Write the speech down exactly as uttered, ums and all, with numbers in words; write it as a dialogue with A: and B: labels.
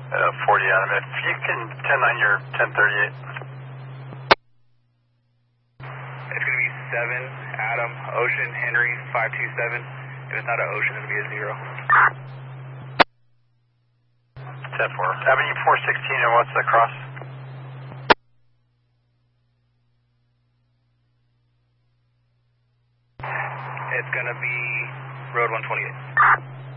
A: Uh, forty Adam. If you can ten nine your ten thirty-eight.
B: It's going to be seven, Adam, Ocean, Henry, five two seven. If it's not an Ocean, it's going to be a zero.
A: ten four. Avenue four sixteen, and what's the cross?
B: It's going to be Road one twenty-eight.